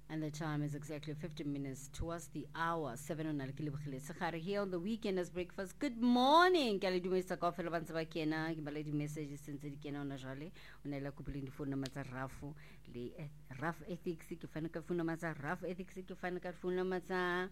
And the time is exactly 15 minutes towards the hour 7 on Alkilibkhile. Here on the weekend as breakfast. Good morning. Ke le dumedisa kaofela ba ntse ba kena ke bala di messages sentse di kena ona jwale. O ne la kopile di phone number tsa Rafu le Raf Ethics ke fana ka phone number tsa Raf Ethics ke fana ka phone number tsa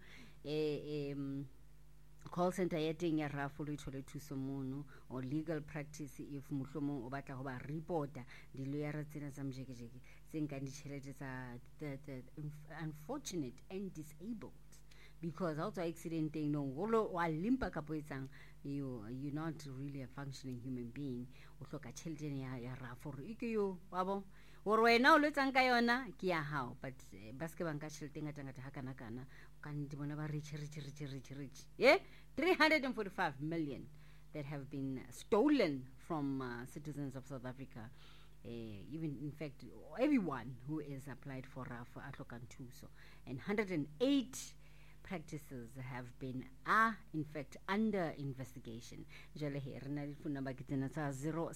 call center ya teng ya Rafu le thole thuso mono or legal practice if mohlomong o batla go ba reporter di lawyer tsena tsa mjekejeke tseng ka di tšhelete tsa the unfortunate and disabled because also accident thing no golo wa limpa ka poetsang you're not really a functioning human being o hloka tšhelete ya Rafu re ke yo wa bo gore wena o letsang ka yona ke ya hao but baske banka tšhelete ngata hakana kan di bona ba rich yeah 345 million that have been stolen from citizens of South Africa even in fact everyone who is applied for Rafu atlokan thuso and 108 practices have been in fact under investigation. Jale here na phone number ke tsena tsa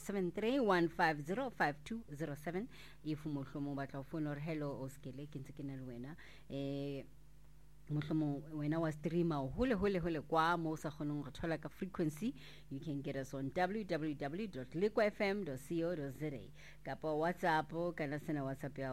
0731505207 if mohlomong batla phone or hello o skele ke ntse ke na le wena mohlomong wena wa streamer hole kwa mo sa kgonong go thola ka frequency you can get us on www.liquafm.co.za kapa WhatsApp kana sena WhatsApp ya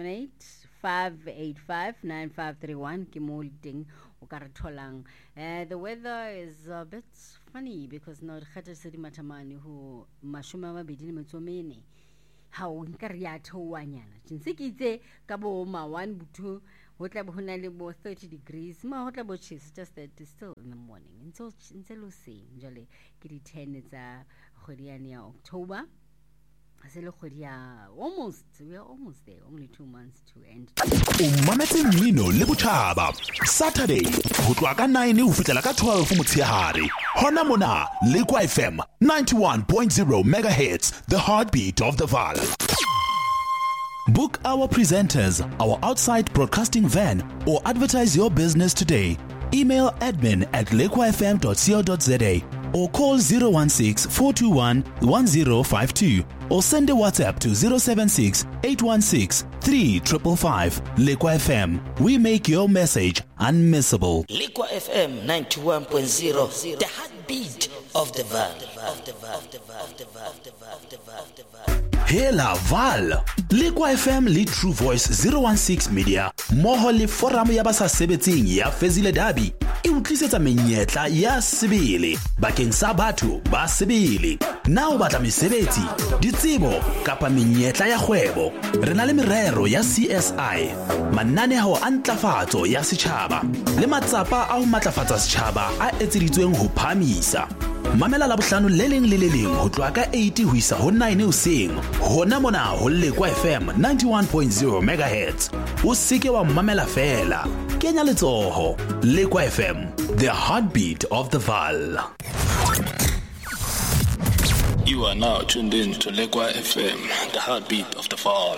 078-585-9531 ke mo teng o ka re tholang. The weather is a bit funny because no re khata se di mathamane ho mashome a mabedi le metsomene ha o nkare ya thowanyana tshintse ke itse ka bo ma 1 butu ho tla bo hona le bo 30 degrees ma ho tla bo cheese just that it's still in the morning until lo seng jale ke di 10 tsa kgwedi ya October we are almost there, only 2 months to end. Mametse mmino le botjhaba Saturday go tloa ka 9 ho fitlela ka 12 motshehare hona mona Liqua FM 91.0 megahertz, the heartbeat of the Vaal. Book our presenters, our outside broadcasting van, or advertise your business today. Email admin@liquafm.co.za or call 016-421-1052 or send a WhatsApp to 076-816-3555. Liqua FM, we make your message unmissable. Liqua FM 91.0, the heartbeat of the Vaal. Hela Vaal, Liqua FM le True Voice 016 Media moho le forum ya basa sebetsing ya Fezile Dabi e utlisetsa menyetla ya sebele bakeng sa batho ba sebele na o batla mesebetsi ditsebo kapa menyetla ya kgwebo re na le merero ya CSI mananeo a ntlafatso ya setjhaba le matsapa a ho matlafatsa setjhaba a etseditsweng ho phamisa. Mamela la bohlano le leng ho tloa ka 8 ho isa ho 9 hoseng hona mona ho Liqua FM 91.0 megahertz o seke wa mamela fela kenya letsoho. Liqua FM, the heartbeat of the Vaal. You are now tuned in to Liqua FM, the heartbeat of the Vaal.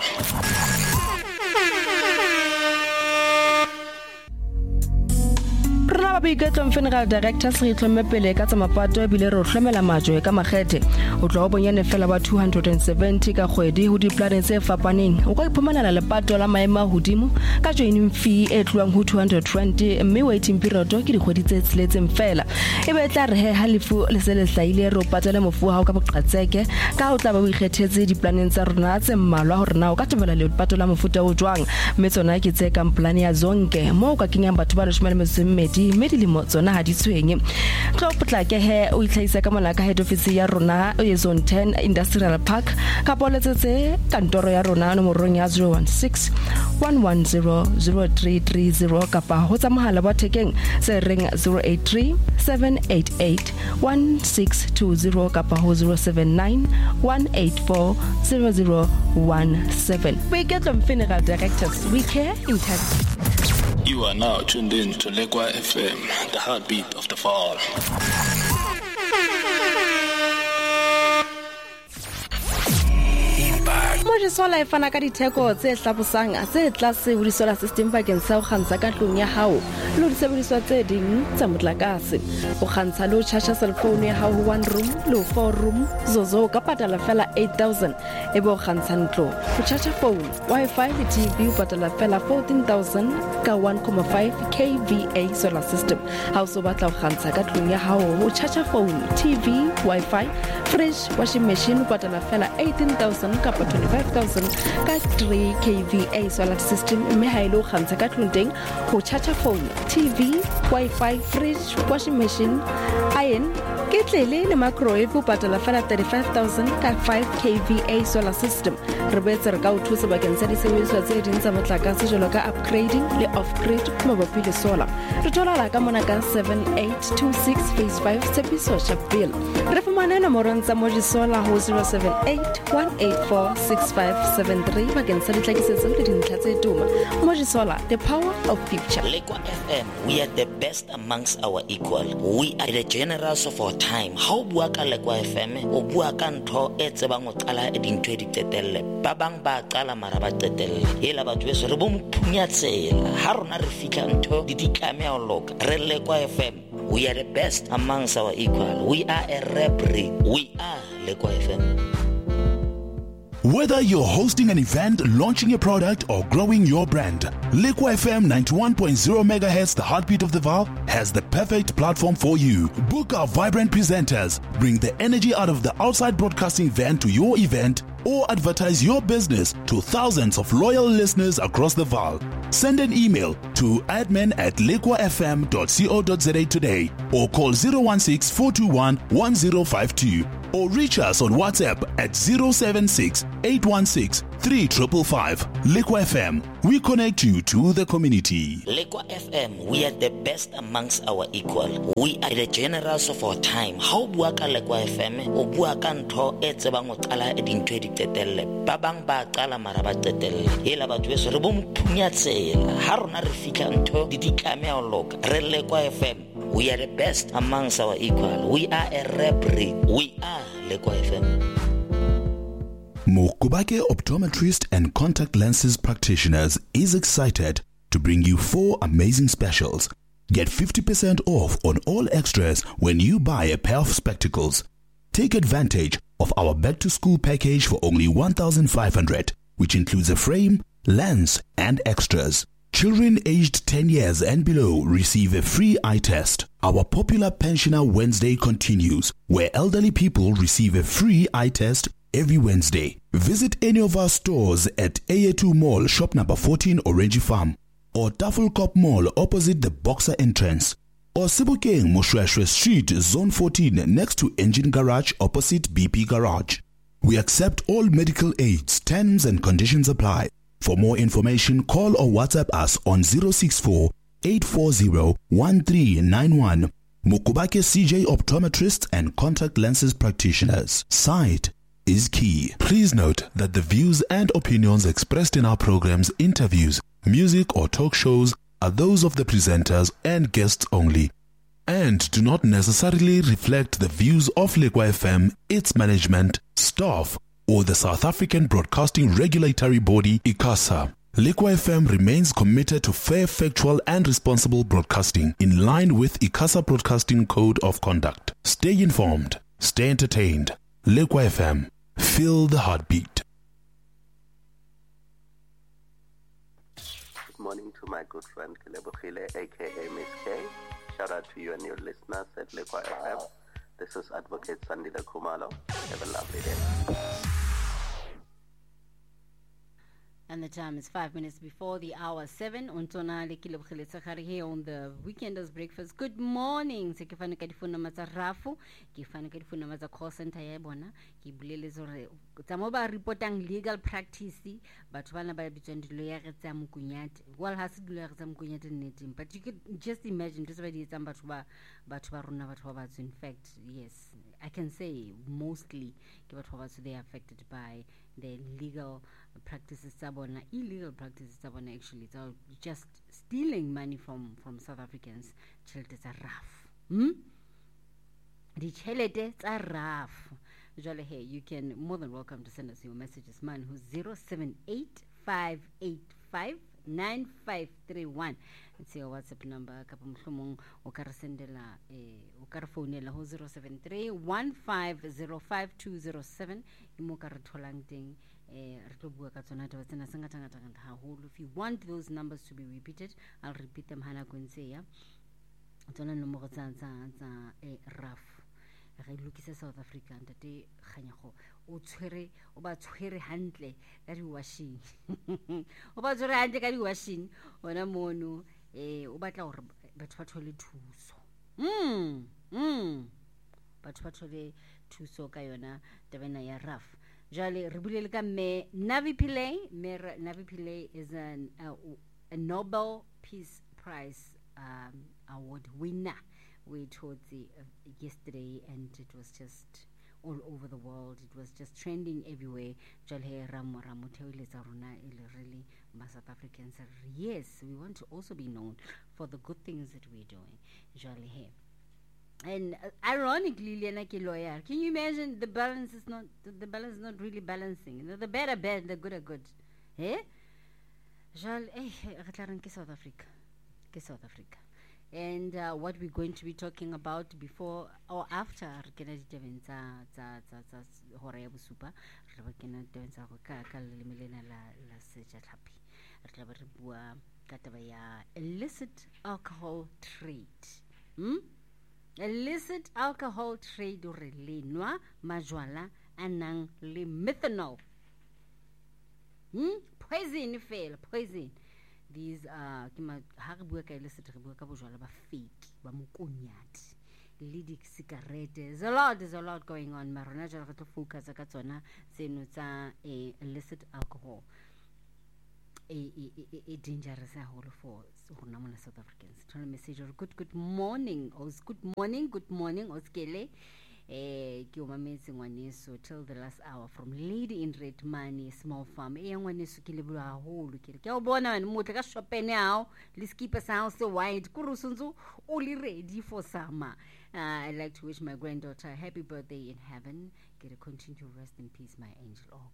Rena ba boiketlo General Director se itlhomme pele ka tsa mapato e bile re hlomela majwe ka makgethe o tlo bonyane fela ba 270 ka kgwedi ho diplaneng tse fapaneng o ka iphumanela lepato la maema hodimo ka joining fee e tluang ho 220 mme waiting period ke dikgwedi tse tsiletseng fela e be tla re halifu le se le hlaile re o patela mofu ha o ka boqatseke ka o tla ba o ikgethetse diplaneng tsa rona tse mmalwa hore na o ka tebela le lepato la mofuta o jwang mme tsona ke tse ka plan ya zonke mo o ka kenyang batho ba 12 medilimo tsona ha di tshwenye tlo potlake he o itlhaisa ka mona ka head office ya rona e zone 10 industrial park ka poletsetse kantoro ya rona nomorong ya 016 1100330 kapa ho tsa mohala wa thekeng se reng 083 788 1620 kapa ho 079 184 0017 we get them General Directors we care integrity. You are now tuned in to Liqua FM, the heartbeat of the Vaal. Mojisola e fana ka ditheko tse hlabosang tse tlase ho di-solar system bakeng sa ho kgantsha ka tlung ya hao le ho disebediswa tse ding tsa motlakase. O kgantsha le ho charge cellphone ya hao ho 1 room le ho 4 room zozo ka patala fela 8,000 ebe o kgantsha ntlo. Ho charge phone, Wi-Fi le TV o patala fela 14,000 ka 1.5 kVA solar system. Ha o so batla ho kgantsha ka tlung ya hao ho charge phone, TV, Wi-Fi, fridge, washing machine o patala fela 18,000 kapa 25,000 ka 3 kVA solar system. Mme ha ile o kgantsha ka tlung teng ho charge phone, TV, Wi-Fi, fridge, washing machine, iron, ketlele le microwave o patala fela 35,000 ka 5 kVA solar system. Re boetse re ka o thusa bakeng sa disebediswa tse ding tsa motlakase jwalo ka upgrading le off-grid mabapi le solar. Re tholala ka mona ka 7826 phase 5 Tshepiso Sharpeville. Re fumane nomorong tsa Mojisola ho 078-184-6573 bakeng sa dihlakisetso le dintlha tse tuma. Mojisola, the power of future. Lekwa FM, we are the best amongst our equal. We are the generals of our time. How bua ka Lekwa FM, o bua ka ntho e tsebang o qala dintho di tetelle. Ba bang ba qala mara ba tetelle. Hela batho beso re bo mphunya tsela. Ha rona re fika ntho di ditlame o loka. Re Lekwa FM, we are the best amongst our equal. We are a rap breed. We are Lekwa FM. Whether you're hosting an event, launching a product, or growing your brand, Lekwa FM 91.0 MHz, the heartbeat of the Vaal, has the perfect platform for you. Book our vibrant presenters, bring the energy out of the outside broadcasting van to your event, or advertise your business to thousands of loyal listeners across the Vaal. Send an email to admin@lekwafm.co.za today, or call 016-421-1052, or reach us on WhatsApp at 076-816-3555. Lekwa FM, we connect you to the community. Lekwa FM, we are the best amongst our equal. We are the generals of our time. How bua ka Lekwa FM, o bua ka ntho e tsebang o qala dintho di tetelle. Ba bang ba qala mara ba tetelle. Hela batho beso re bo mphunya tsela. Ha rona re fika ntho di ditlame o loka. Re Lekwa FM, we are the best amongst our equal. We are a rap breed. We are Lekwa FM. Mokubake Optometrist and Contact Lenses Practitioners is excited to bring you 4 amazing specials. Get 50% off on all extras when you buy a pair of spectacles. Take advantage of our back-to-school package for only 1,500, which includes a frame, lens, and extras. Children aged 10 years and below receive a free eye test. Our popular Pensioner Wednesday continues, where elderly people receive a free eye test every Wednesday. Visit any of our stores at AA2 Mall, shop number 14, Orange Farm, or Tafelkop Mall opposite the Boxer entrance, or Sebokeng Moshweshwe Street, Zone 14, next to Engine Garage opposite BP Garage. We accept all medical aids. Terms and conditions apply. For more information, call or WhatsApp us on 064-840-1391. Mukubake CJ Optometrists and Contact Lenses Practitioners. Sight is key. Please note that the views and opinions expressed in our programs, interviews, music or talk shows are those of the presenters and guests only, and do not necessarily reflect the views of Lekwa FM, its management, staff, or the South African Broadcasting Regulatory Body, ICASA. Lekwa FM remains committed to fair, factual, and responsible broadcasting in line with ICASA Broadcasting Code of Conduct. Stay informed, stay entertained. Lekwa FM, feel the heartbeat. Good morning to my good friend Kilebogile, aka Miss K. Shout out to you and your listeners at Lekwa FM. This is Advocate Sandile Khumalo. Have a lovely day. And the time is 5 minutes before the hour 7. Untona le Kilebogile Tsakari here on the Weekenders Breakfast. Good morning. Se ke fane ka difono matsa Rafu, ke fane ka difono matsa call center ya bona. Ke bulele zore tsamo ba reportang legal practice batho bana ba bitswang di-lawyer tsa mokunyate. Well, ha se di-lawyer tsa mokunyate nneteng, but you could just imagine just ba di etsang batho ba rona batho ba batho. In fact, yes, I can say mostly ke batho ba batho they are affected by the legal practices tsa bona, illegal practices tsa bona. Actually, it's all just stealing money from South Africans. Chelete tsa RAF. Di chelete tsa RAF. Jolly, hey, you can more than welcome to send us your messages. Man, who's 078-585-9531. It's your WhatsApp number. Kapa mhlomong o ka re sendela o ka re founela ho 073-1505-207. Imo ka re tholang teng re tlo bua ka tsona taba tsena se ngata haholo. If you want those numbers to be repeated, I'll repeat them hana kwenseya. Tsona nomoro tsa RAF re lokisa South Africa ntate kganyago o ba tshwere hantle ka di washing o ba tshwere hantle ka di washing ona mono o batla hore batho ba thole thuso batho ba thole thuso ka yona tabena ya RAF. Jale re bulele ka me Navi Pillay is a Nobel Peace Prize award winner. We told yesterday, and it was just all over the world. It was just trending everywhere. Jalhe Ramo really South Africans. Yes, we want to also be known for the good things that we're doing. Jalhe. And ironically, Lena lawyer. Can you imagine the balance is not really balancing? You know, the bad are bad, the good are good. Eh? Jal South Africa. South Africa. And what we're going to be talking about before or after illicit alcohol trade. Illicit alcohol trade le nwa majwala anang le methanol. Poison. These are illicit fake leading cigarette. There's a lot going on. Marona jara to focus ka tsona seno tsa illicit alcohol. A dangerous for South Africans. Trying to message or good morning. Good morning, Oskele. So till the last hour from Lady in Red Money Small Farm. Let's keep us house so wide. Only ready for summer. I'd like to wish my granddaughter happy birthday in heaven. Get a continue to rest in peace, my angel. Oh,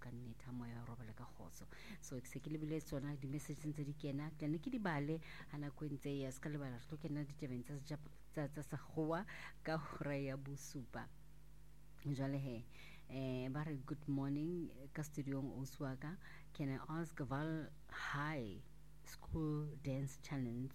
so exactly the message in the Kena, Bale, and I couldn't say as Calibara, looking at the events as Sahoa, Kahuraya Busupa. Jalehe, very good morning, Castudion Oswaga. Can I ask Val High School Dance Challenge?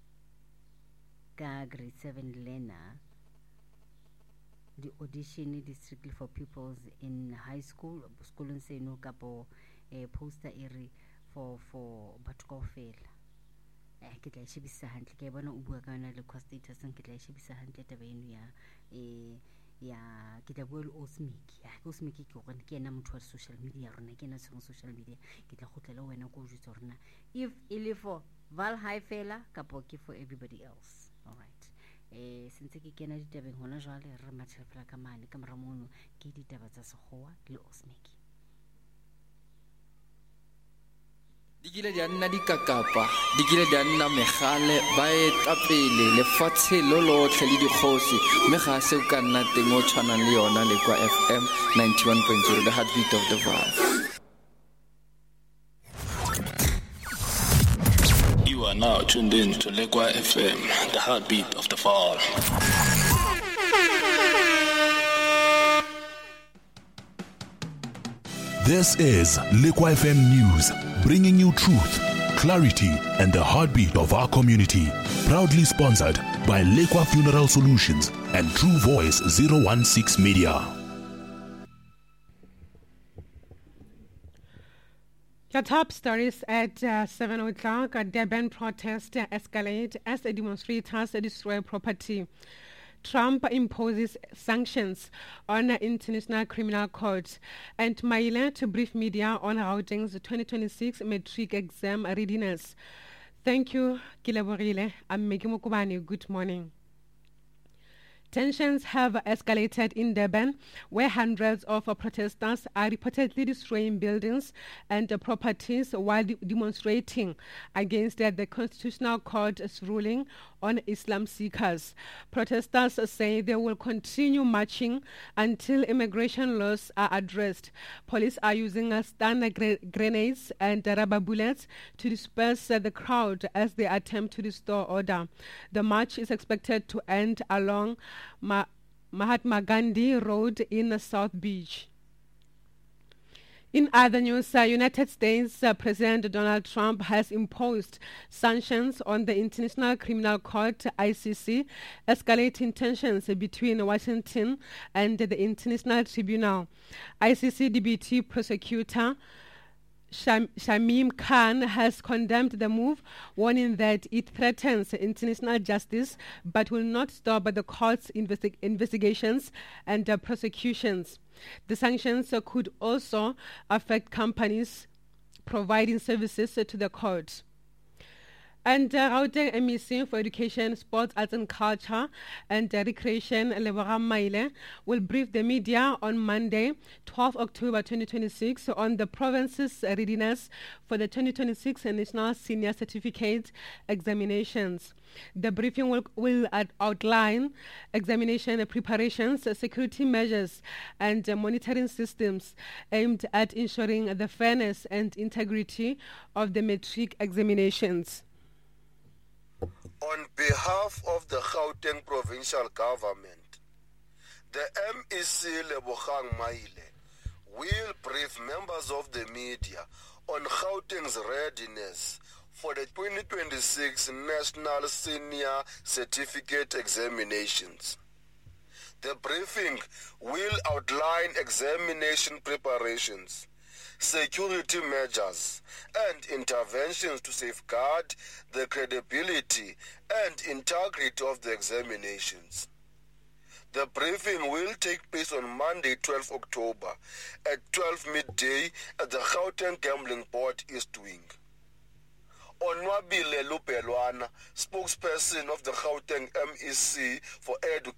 Grade 7 Lena. The audition is strictly for pupils in high school. School and say no capo poster area for Batkofel. Kitla shibisa handle ke bona ubua kana le costatus and kitla shibisa handle tabenu ya kitla bua osmiki ke go ke na motho wa social media rona ke na social media kitla khotlela wena go jutsa rona if ile for Val High fela capo ke for everybody else. All right. Since ke kena ditabeng hona jwale re matshefela ka mane ka maramono ke ditaba tsa Sekgowa le Osmeki. Dikile di anna dikakapa dikile di anna megale ba etapele lefatshe lo lotlhe le dikgosi mme ga se o ka nna teng o tshwana le yona le kwa FM 91.0 the heartbeat of the Vaal. You are now tuned in to Lekwa FM, the heartbeat of the Vaal. This is Lekwa FM News, bringing you truth, clarity, and the heartbeat of our community. Proudly sponsored by Lekwa Funeral Solutions and True Voice 016 Media. The top stories at 7 o'clock. A Durban protest escalate as the demonstrators destroy property. Trump imposes sanctions on the International Criminal Court. And Maile to brief media on Gauteng's 2026 matric exam readiness. Thank you, Kilaborile. I'm Meki Mokubani. Good morning. Tensions have escalated in Durban, where hundreds of protesters are reportedly destroying buildings and properties while demonstrating against the Constitutional Court's ruling on Islam seekers. Protesters say they will continue marching until immigration laws are addressed. Police are using stun grenades and rubber bullets to disperse the crowd as they attempt to restore order. The march is expected to end along Mahatma Gandhi Road in South Beach. In other news, United States President Donald Trump has imposed sanctions on the International Criminal Court, ICC, escalating tensions between Washington and the International Tribunal. ICC deputy prosecutor Shamim Khan has condemned the move, warning that it threatens international justice but will not stop the court's investigations and prosecutions. The sanctions could also affect companies providing services to the court. And Gauteng MEC for Education, Sports, Arts and Culture and Recreation, Lebogang Maile, will brief the media on Monday, 12 October 2026, on the province's readiness for the 2026 National Senior Certificate examinations. The briefing will outline examination preparations, security measures, and monitoring systems aimed at ensuring the fairness and integrity of the matric examinations. On behalf of the Gauteng provincial government, the MEC Lebogang Maile will brief members of the media on Gauteng's readiness for the 2026 National Senior Certificate examinations. The briefing will outline examination preparations, security measures, and interventions to safeguard the credibility and integrity of the examinations. The briefing will take place on Monday, 12 October at 12 midday at the Gauteng Gambling Board East Wing. Onwabile Lupelwana, spokesperson of the Gauteng MEC for Education,